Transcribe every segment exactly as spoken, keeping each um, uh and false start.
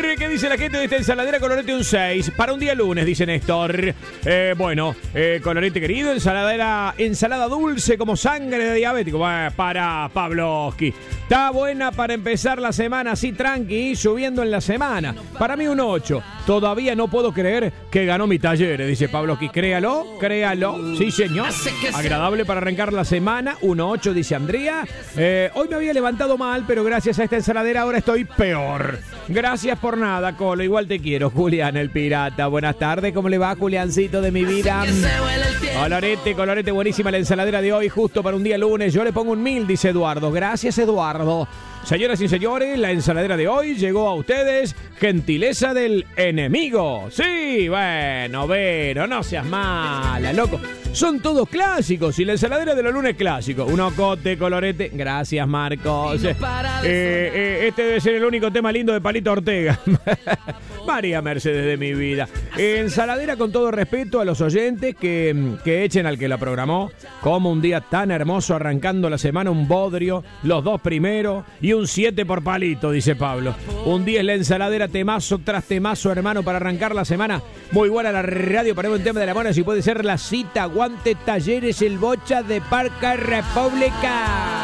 ¿Qué dice la gente de esta ensaladera? Colorete un seis. Para un día lunes, dice Néstor. Eh, bueno, eh, Colorete querido, ensaladera, ensalada dulce como sangre de diabético. Bueno, para Pavlovsky. Está buena para empezar la semana así tranqui, subiendo en la semana. Para mí un ocho. Todavía no puedo creer que ganó mi taller, dice Pavlovsky. Créalo, créalo. Sí, señor. Agradable para arrancar la semana. un ocho, dice Andrea. Eh, hoy me había levantado mal, pero gracias a esta ensaladera ahora estoy peor. Gracias por nada, Colo. Igual te quiero, Julián el pirata. Buenas tardes, ¿cómo le va, Juliancito de mi vida? Colorete, colorete, buenísima la ensaladera de hoy, justo para un día lunes. Yo le pongo un mil, dice Eduardo. Gracias, Eduardo. Señoras y señores, la ensaladera de hoy llegó a ustedes, gentileza del enemigo. Sí, bueno, bueno, no seas mala, loco. Son todos clásicos y la ensaladera de los lunes clásico. Un ocote, colorete. Gracias, Marcos. Eh, eh, este debe ser el único tema lindo de Palito Ortega. María Mercedes de mi vida. Eh, ensaladera con todo respeto a los oyentes que, que echen al que la programó. Como un día tan hermoso arrancando la semana, un bodrio, los dos primeros y un siete por Palito, dice Pablo. Un diez la ensaladera, temazo tras temazo, hermano, para arrancar la semana. Muy buena la radio, ponemos un tema de la mona, si puede ser la cita. Aguante Talleres el Bocha de Parque República.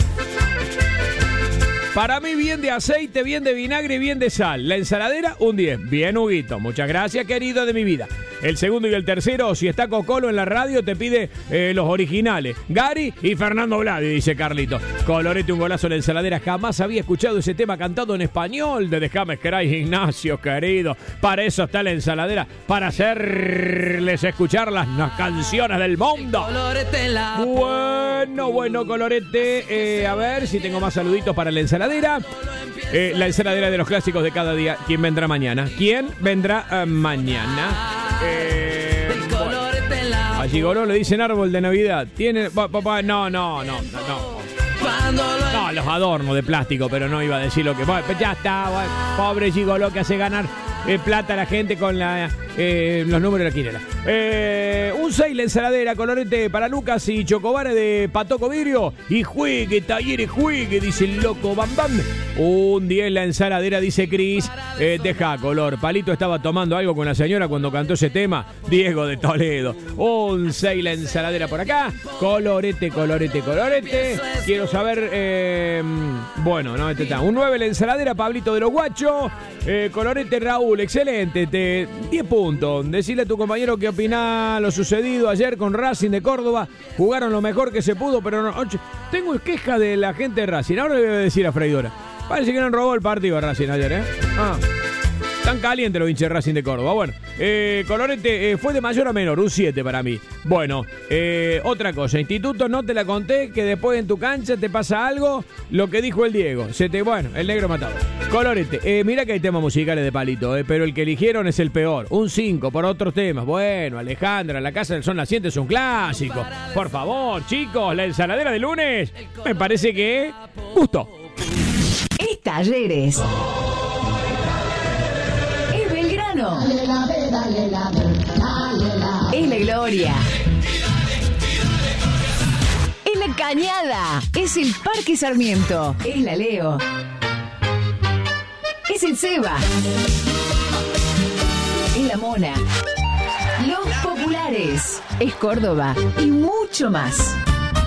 Para mí bien de aceite, bien de vinagre y bien de sal. La ensaladera, un diez. Bien, Huguito. Muchas gracias, querido de mi vida. El segundo y el tercero, si está Cocolo en la radio, te pide eh, los originales. Gary y Fernando Vladi, dice Carlito. Colorete, un golazo en la ensaladera. Jamás había escuchado ese tema cantado en español de Déjame Esperar, Ignacio, querido. Para eso está la ensaladera, para hacerles escuchar las, las canciones del mundo. Bueno, bueno, Colorete. Eh, a ver si tengo más saluditos para la ensaladera. Eh, la ensaladera de los clásicos de cada día. ¿Quién vendrá mañana? ¿Quién vendrá uh, mañana? Eh, bueno. A Gigoló le dicen árbol de Navidad. Tiene. Papá, no, no, no, no, no. No, los adornos de plástico, pero no iba a decir lo que. Bueno, ya está, bueno, pobre Gigoló que hace ganar eh, plata a la gente con la, eh, los números de la quinela. Eh, un seis la ensaladera, colorete para Lucas y Chocobare de Patoco Vidrio. Y juegue, Talleres, juegue, dice el loco Bam Bam. Un diez la ensaladera, dice Cris. Eh, deja color. Palito estaba tomando algo con la señora cuando cantó ese tema. Diego de Toledo. Un seis la ensaladera por acá. Colorete, colorete, colorete. Quiero saber. Eh, bueno, no, este está. Un nueve la ensaladera, Pablito de los Guachos. Eh, colorete Raúl, excelente. Te, diez puntos. Decirle a tu compañero que opina lo sucedido ayer con Racing de Córdoba. Jugaron lo mejor que se pudo, pero no. Tengo queja de la gente de Racing. Ahora le voy a decir a Freidora. Parece que no robó el partido a Racing ayer, ¿eh? Ah. Tan caliente los hinchas de Racing de Córdoba. Bueno, eh, colorete, eh, fue de mayor a menor, un siete para mí. Bueno, eh, otra cosa. Instituto, no te la conté, que después en tu cancha te pasa algo, lo que dijo el Diego. Se te, bueno, el negro matado. Colorete, eh, mira que hay temas musicales de Palito, eh, pero el que eligieron es el peor. Un cinco por otros temas. Bueno, Alejandra, La Casa del Sol Naciente es un clásico. Por favor, chicos, la ensaladera de lunes, me parece que gustó. Es Talleres. Es Belgrano. Es La Gloria. Es La Cañada. Es el Parque Sarmiento. Es La Leo. Es el Seba. Es La Mona. Los Populares. Es Córdoba. Y mucho más.